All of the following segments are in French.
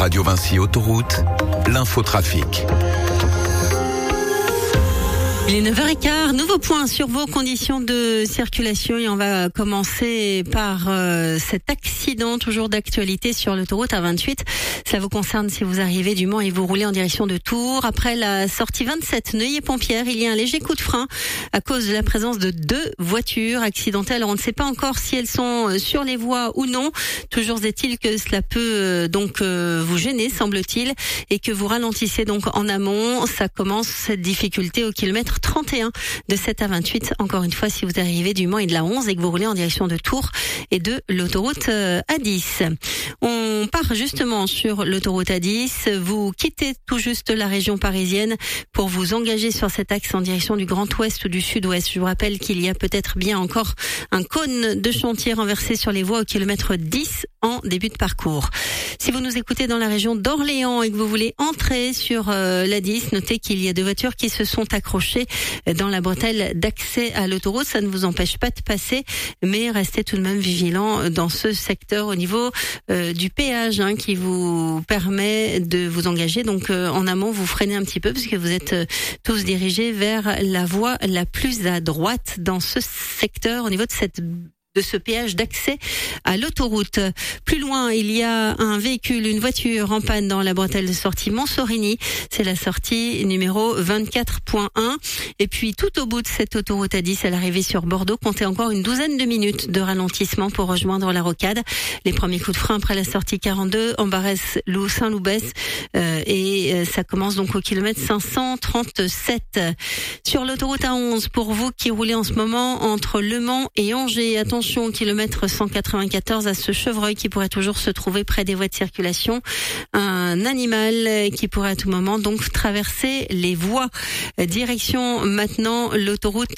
Radio Vinci Autoroute, l'infotrafic. Il est 9h15, nouveau point sur vos conditions de circulation et on va commencer par cet accident toujours d'actualité sur l'autoroute A28. Ça vous concerne si vous arrivez du Mans et vous roulez en direction de Tours. Après la sortie 27 Neuilly-Pompière, il y a un léger coup de frein à cause de la présence de 2 voitures accidentelles. Alors, on ne sait pas encore si elles sont sur les voies ou non. Toujours est-il que cela peut vous gêner, semble-t-il, et que vous ralentissez donc en amont. Ça commence cette difficulté au kilomètre 31 de 7 à 28. Encore une fois, si vous arrivez du Mans et de la 11 et que vous roulez en direction de Tours et de l'autoroute A10. On part justement sur l'autoroute A10. Vous quittez tout juste la région parisienne pour vous engager sur cet axe en direction du Grand Ouest ou du Sud-Ouest. Je vous rappelle qu'il y a peut-être bien encore un cône de chantier renversé sur les voies au kilomètre 10 en début de parcours. Si vous nous écoutez dans la région d'Orléans et que vous voulez entrer sur l'A10, notez qu'il y a 2 voitures qui se sont accrochées dans la bretelle d'accès à l'autoroute. Ça ne vous empêche pas de passer, mais restez tout de même vigilant dans ce secteur au niveau du péage qui vous permet de vous engager. Donc en amont, vous freinez un petit peu parce que vous êtes tous dirigés vers la voie la plus à droite dans ce secteur au niveau de ce péage d'accès à l'autoroute. Plus loin, il y a un véhicule, une voiture en panne dans la bretelle de sortie Montsorigny. C'est la sortie numéro 24.1. Et puis, tout au bout de cette autoroute A10, à l'arrivée sur Bordeaux, comptez encore une douzaine de minutes de ralentissement pour rejoindre la rocade. Les premiers coups de frein après la sortie 42, Saint-Loubès, et ça commence donc au kilomètre 537. Sur l'autoroute A11, pour vous qui roulez en ce moment entre Le Mans et Angers, attention, kilomètre 194 à ce chevreuil qui pourrait toujours se trouver près des voies de circulation. Un animal qui pourrait à tout moment donc traverser les voies. Direction maintenant l'autoroute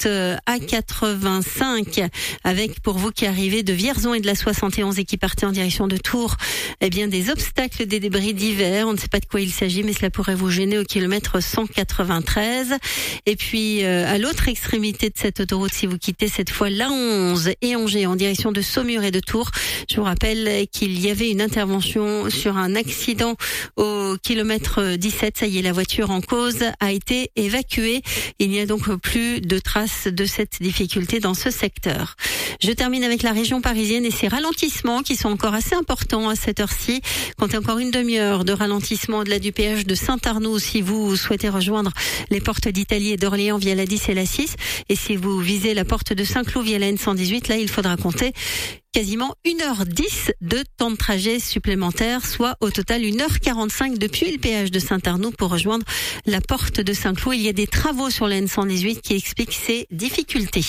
A85 avec pour vous qui arrivez de Vierzon et de la 71 et qui partez en direction de Tours, des obstacles, des débris divers. On ne sait pas de quoi il s'agit, mais cela pourrait vous gêner au kilomètre 193. Et puis à l'autre extrémité de cette autoroute, si vous quittez cette fois la 11 et Angers en direction de Saumur et de Tours. Je vous rappelle qu'il y avait une intervention sur un accident au kilomètre 17. Ça y est, la voiture en cause a été évacuée. Il n'y a donc plus de traces de cette difficulté dans ce secteur. Je termine avec la région parisienne et ces ralentissements qui sont encore assez importants à cette heure-ci. Comptez encore une demi-heure de ralentissement au-delà du péage de Saint-Arnoux si vous souhaitez rejoindre les portes d'Italie et d'Orléans via la 10 et la 6. Et si vous visez la porte de Saint-Cloud via la N118, là, il faudra compter quasiment 1h10 de temps de trajet supplémentaire, soit au total 1h45 depuis le péage de Saint-Arnoux pour rejoindre la porte de Saint-Cloud. Il y a des travaux sur la N118 qui expliquent ces difficultés.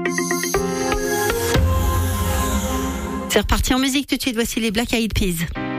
C'est reparti en musique tout de suite, voici les Black Eyed Peas.